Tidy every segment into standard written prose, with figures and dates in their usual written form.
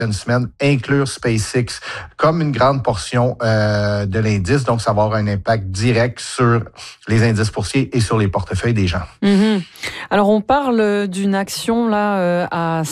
semaines, inclure SpaceX comme une grande portion de l'indice. Donc, ça va avoir un impact direct sur les indices boursiers et sur les portefeuilles des gens. Mm-hmm. Alors, on parle d'une action là à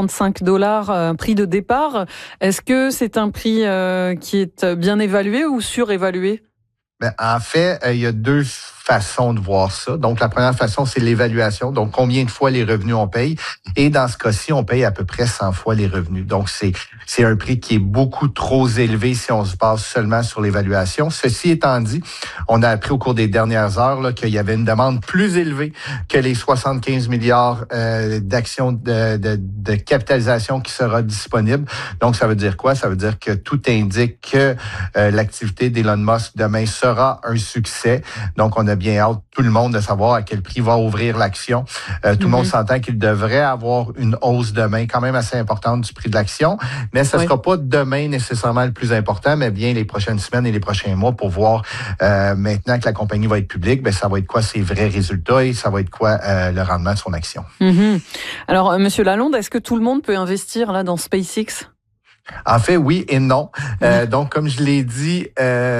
$135, prix de départ. Est-ce que c'est un prix qui est bien évalué ou surévalué? En fait, il y a deux façons de voir ça. Donc, la première façon, c'est l'évaluation. Donc, combien de fois les revenus on paye. Et dans ce cas-ci, on paye à peu près 100 fois les revenus. Donc, c'est un prix qui est beaucoup trop élevé si on se base seulement sur l'évaluation. Ceci étant dit, on a appris au cours des dernières heures là, qu'il y avait une demande plus élevée que les 75 milliards d'actions de capitalisation qui sera disponible. Donc, ça veut dire quoi? Ça veut dire que tout indique que l'activité d'Elon Musk demain sera un succès. Donc, on a bien hâte, tout le monde, de savoir à quel prix va ouvrir l'action. Tout le monde s'entend qu'il devrait avoir une hausse demain quand même assez importante du prix de l'action, mais ce ne sera pas demain nécessairement le plus important, mais bien les prochaines semaines et les prochains mois pour voir maintenant que la compagnie va être publique, ça va être quoi ses vrais résultats et ça va être quoi le rendement de son action. Alors, M. Lalonde, est-ce que tout le monde peut investir là dans SpaceX? En fait, oui et non. Donc, comme je l'ai dit,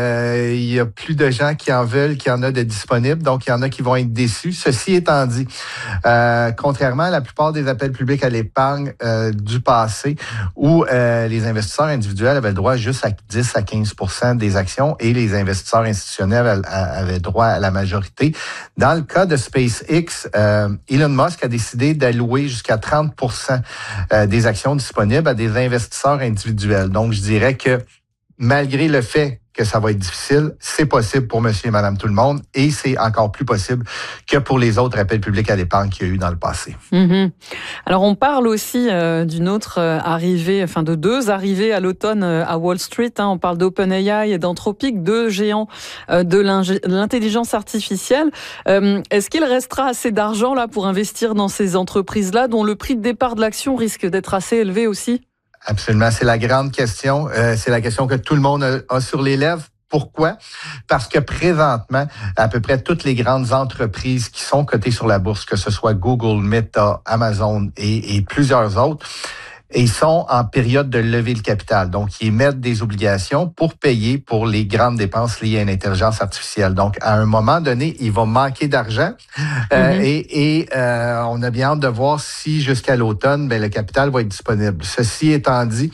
il y a plus de gens qui en veulent qu'il y en a de disponibles. Donc, il y en a qui vont être déçus. Ceci étant dit, contrairement à la plupart des appels publics à l'épargne du passé, où les investisseurs individuels avaient le droit juste à 10 à 15% des actions et les investisseurs institutionnels avaient droit à la majorité. Dans le cas de SpaceX, Elon Musk a décidé d'allouer jusqu'à 30% des actions disponibles à des investisseurs individuels. Donc, je dirais que malgré le fait que ça va être difficile, c'est possible pour monsieur et madame tout le monde et c'est encore plus possible que pour les autres appels publics à l'épargne qu'il y a eu dans le passé. Alors, on parle aussi d'une autre arrivée, enfin de deux arrivées à l'automne à Wall Street. On parle d'OpenAI et d'Anthropic, deux géants de l'intelligence artificielle. Est-ce qu'il restera assez d'argent là pour investir dans ces entreprises-là dont le prix de départ de l'action risque d'être assez élevé aussi? Absolument, c'est la grande question. C'est la question que tout le monde a sur les lèvres. Pourquoi? Parce que présentement, à peu près toutes les grandes entreprises qui sont cotées sur la bourse, que ce soit Google, Meta, Amazon et plusieurs autres, et ils sont en période de lever le capital. Donc, ils émettent des obligations pour payer pour les grandes dépenses liées à l'intelligence artificielle. Donc, à un moment donné, il va manquer d'argent et on a bien hâte de voir si jusqu'à l'automne, le capital va être disponible. Ceci étant dit,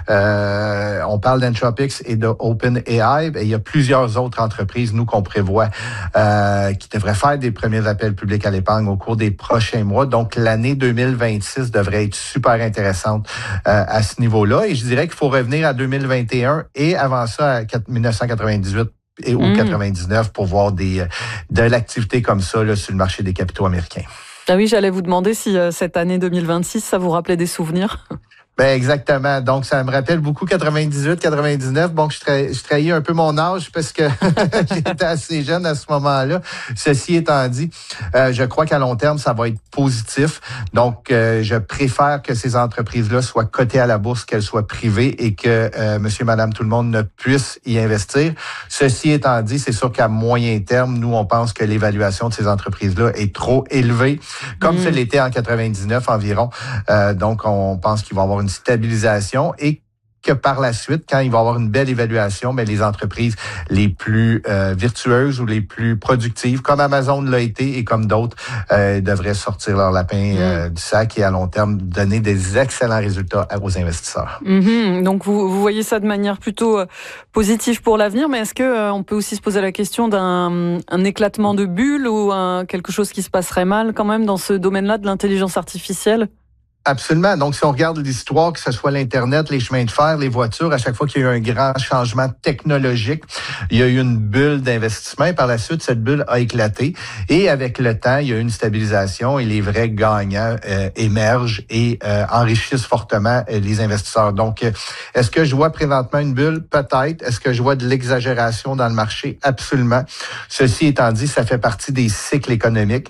on parle d'Anthropic et de OpenAI. Il y a plusieurs autres entreprises, nous, qu'on prévoit qui devraient faire des premiers appels publics à l'épargne au cours des prochains mois. Donc, l'année 2026 devrait être super intéressante à ce niveau-là. Et je dirais qu'il faut revenir à 2021 et avant ça à 1998 ou 99 pour voir de l'activité comme ça là, sur le marché des capitaux américains. Ah oui, j'allais vous demander si cette année 2026, ça vous rappelait des souvenirs? Exactement. Donc, ça me rappelle beaucoup 98, 99. Bon, je trahis un peu mon âge parce que j'étais assez jeune à ce moment-là. Ceci étant dit, je crois qu'à long terme, ça va être positif. Donc, je préfère que ces entreprises-là soient cotées à la bourse, qu'elles soient privées et que monsieur, madame, tout le monde ne puisse y investir. Ceci étant dit, c'est sûr qu'à moyen terme, nous, on pense que l'évaluation de ces entreprises-là est trop élevée, comme ce l'était en 99 environ. Donc, on pense qu'il va y avoir une stabilisation et que par la suite, quand il va y avoir une belle évaluation, les entreprises les plus vertueuses ou les plus productives, comme Amazon l'a été et comme d'autres, devraient sortir leur lapin du sac et à long terme donner des excellents résultats aux investisseurs. Donc vous voyez ça de manière plutôt positive pour l'avenir, mais est-ce que on peut aussi se poser la question d'un éclatement de bulle ou quelque chose qui se passerait mal quand même dans ce domaine-là de l'intelligence artificielle? Absolument. Donc, si on regarde l'histoire, que ce soit l'Internet, les chemins de fer, les voitures, à chaque fois qu'il y a eu un grand changement technologique, il y a eu une bulle d'investissement et par la suite, cette bulle a éclaté. Et avec le temps, il y a eu une stabilisation et les vrais gagnants émergent et enrichissent fortement les investisseurs. Donc, est-ce que je vois présentement une bulle? Peut-être. Est-ce que je vois de l'exagération dans le marché? Absolument. Ceci étant dit, ça fait partie des cycles économiques.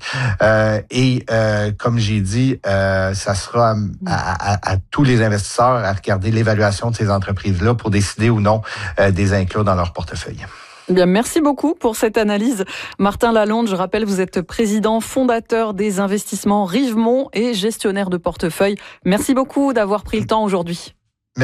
Et comme j'ai dit, ça sera à tous les investisseurs à regarder l'évaluation de ces entreprises-là pour décider ou non des inclure dans leur portefeuille. Bien, merci beaucoup pour cette analyse. Martin Lalonde, je rappelle, vous êtes président fondateur des investissements Rivemont et gestionnaire de portefeuille. Merci beaucoup d'avoir pris le temps aujourd'hui.